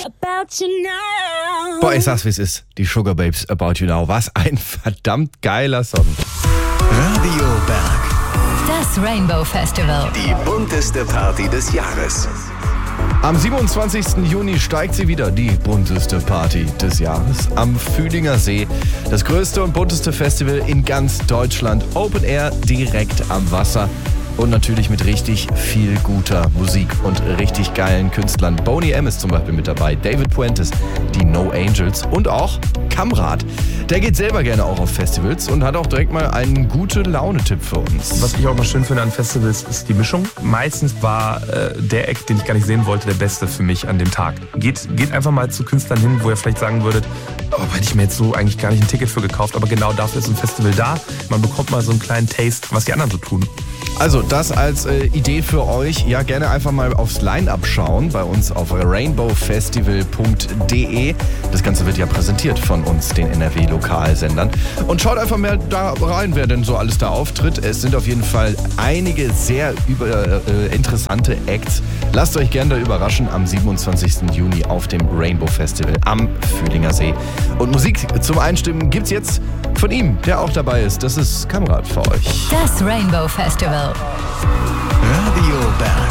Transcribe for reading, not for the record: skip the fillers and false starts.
About You Now. Boah, ich sag's wie es ist. Die Sugar Babes, About You Now. Was ein verdammt geiler Song. Radio Berg. Das Rainbow Festival. Die bunteste Party des Jahres. Am 27. Juni steigt sie wieder, die bunteste Party des Jahres, am Fühlinger See. Das größte und bunteste Festival in ganz Deutschland. Open Air, direkt am Wasser. Und natürlich mit richtig viel guter Musik und richtig geilen Künstlern. Boney M ist zum Beispiel mit dabei, David Puentes, die No Angels und auch Kamrat. Der geht selber gerne auch auf Festivals und hat auch direkt mal einen Gute-Laune-Tipp für uns. Was ich auch mal schön finde an Festivals ist die Mischung. Meistens war der Act, den ich gar nicht sehen wollte, der beste für mich an dem Tag. Geht einfach mal zu Künstlern hin, wo ihr vielleicht sagen würdet, oh, hätte ich mir jetzt so eigentlich gar nicht ein Ticket für gekauft, aber genau dafür ist ein Festival da. Man bekommt mal so einen kleinen Taste, was die anderen so tun. Also das als Idee für euch. Ja, gerne einfach mal aufs Line-Up schauen bei uns auf rainbowfestival.de. Das Ganze wird ja präsentiert von uns, den NRW-Lokalsendern. Und schaut einfach mal da rein, wer denn so alles da auftritt. Es sind auf jeden Fall einige sehr interessante Acts. Lasst euch gerne da überraschen am 27. Juni auf dem Rainbow Festival am Fühlinger See. Und Musik zum Einstimmen gibt's jetzt von ihm, der auch dabei ist. Das ist Kamrat für euch. Das Rainbow Festival. Radio Berg.